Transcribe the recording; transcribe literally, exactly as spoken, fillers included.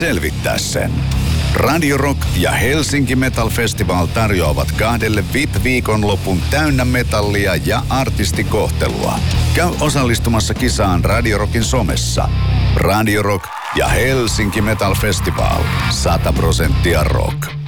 selvittää sen. Radio Rock ja Helsinki Metal Festival tarjoavat kahdelle V I P-viikonlopun täynnä metallia ja artistikohtelua. Käy osallistumassa kisaan Radio Rockin somessa. Radio Rock ja Helsinki Metal Festival. sata prosenttia rock.